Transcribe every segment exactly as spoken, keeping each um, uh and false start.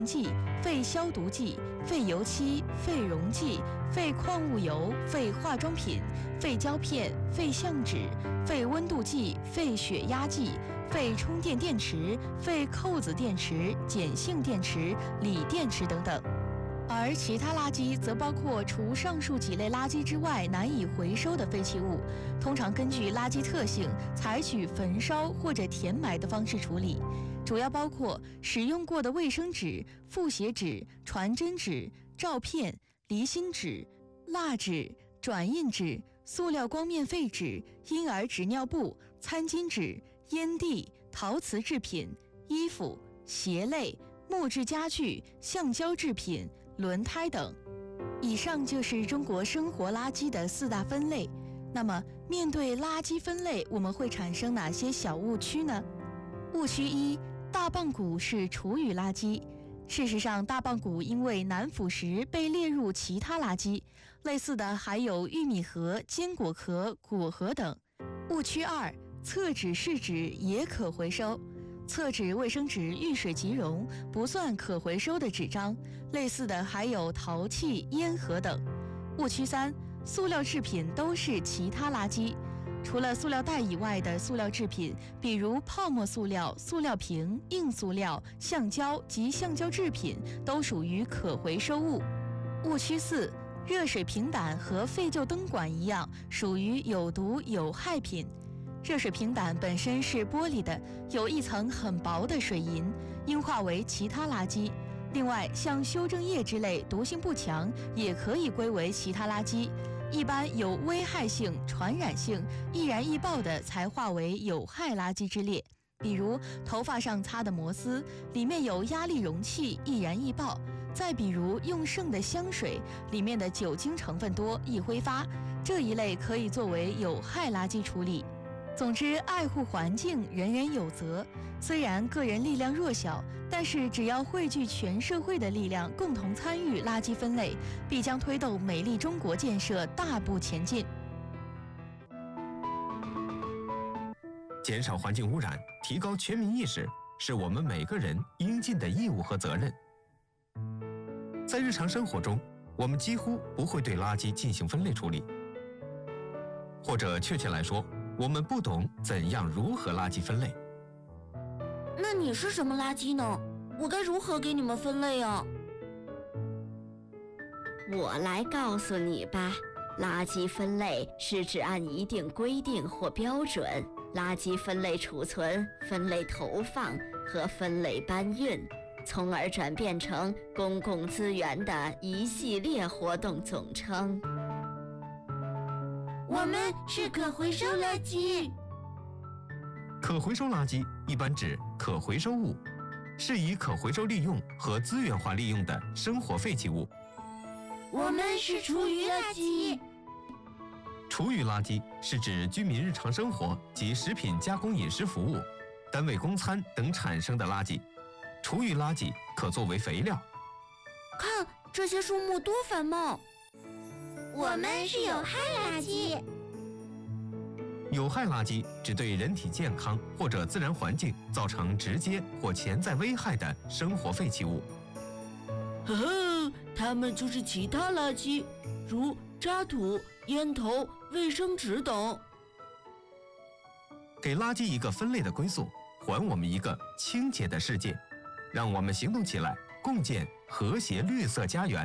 剂、废消毒剂、废油漆、废溶剂、废矿物油、废化妆品、废胶片、废相纸、废温度计、废血压计、废充电电池、废扣子电池、碱性电池、锂电池等等。而其他垃圾则包括除上述几类垃圾之外难以回收的废弃物，通常根据垃圾特性采取焚烧或者填埋的方式处理，主要包括使用过的卫生纸、复写纸、传真纸、照片、离心纸、蜡纸、转印纸、塑料光面废纸、婴儿纸尿布、餐巾纸、烟蒂、陶瓷制品、衣服、鞋类、木质家具、橡胶制品、轮胎等。以上就是中国生活垃圾的四大分类。那么，面对垃圾分类，我们会产生哪些小误区呢？误区一：大棒骨是厨余垃圾。事实上，大棒骨因为难腐蚀被列入其他垃圾，类似的还有玉米核、坚果壳、果核等。误区二：厕纸、试纸也可回收。厕纸、卫生纸遇水即溶，不算可回收的纸张，类似的还有陶器、烟盒等。误区三：塑料制品都是其他垃圾。除了塑料袋以外的塑料制品，比如泡沫塑料、塑料瓶、硬塑料、橡胶及橡胶制品，都属于可回收物。误区四：热水瓶胆和废旧灯管一样，属于有毒有害品。热水瓶胆本身是玻璃的，有一层很薄的水银，应化为其他垃圾。另外，像修正液之类毒性不强，也可以归为其他垃圾。一般有危害性、传染性、易燃易爆的才划为有害垃圾之列。比如头发上擦的摩丝，里面有压力容器，易燃易爆。再比如用剩的香水，里面的酒精成分多，易挥发，这一类可以作为有害垃圾处理。总之，爱护环境，人人有责。虽然个人力量弱小，但是只要汇聚全社会的力量，共同参与垃圾分类，必将推动美丽中国建设大步前进。 减少环境污染，提高全民意识，是我们每个人应尽的义务和责任。在日常生活中，我们几乎不会对垃圾进行分类处理，或者确切来说，我们不懂怎样如何垃圾分类。 那你是什么垃圾呢？我该如何给你们分类啊？ 我来告诉你吧。垃圾分类是指按一定规定或标准，垃圾分类储存、分类投放和分类搬运，从而转变成公共资源的一系列活动总称。 我们是可回收垃圾。 可回收垃圾一般指可回收物，是以可回收利用和资源化利用的生活废弃物。 我们是厨余垃圾。 厨余垃圾是指居民日常生活及食品加工饮食服务、单位供餐等产生的垃圾。厨余垃圾可作为肥料。 看这些树木多繁茂。 我们是有害垃圾。 有害垃圾指对人体健康或者自然环境造成直接或潜在危害的生活废弃物。 呵呵，它们就是其他垃圾，如渣土、烟头、卫生纸等。 给垃圾一个分类的归宿，还我们一个清洁的世界。让我们行动起来，共建和谐绿色家园。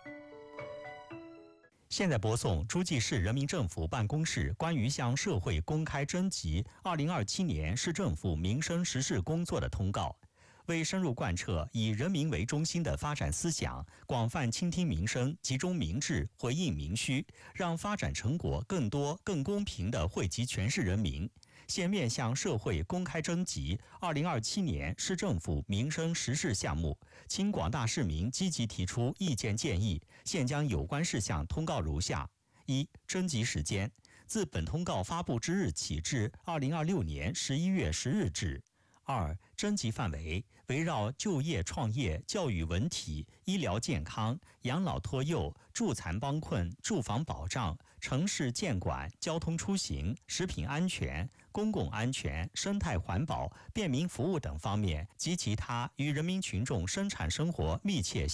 现在播送诸暨市人民政府办公室关于向社会公开征集二零二七年市政府民生实事工作的通告。为深入贯彻以人民为中心的发展思想，广泛倾听民生，集中民智，回应民需，让发展成果更多、更公平地惠及全市人民，现面向社会公开征集二零二七年市政府民生实事项目，请广大市民积极提出意见建议。现将有关事项通告如下：一、征集时间，自本通告发布之日起至二零二六年十一月十日止。 二、征集范围围绕就业创业、教育文体、医疗健康、养老托幼、助残帮困、住房保障、城市建管、交通出行、食品安全、公共安全、生态环保、便民服务等方面及其他与人民群众生产生活密切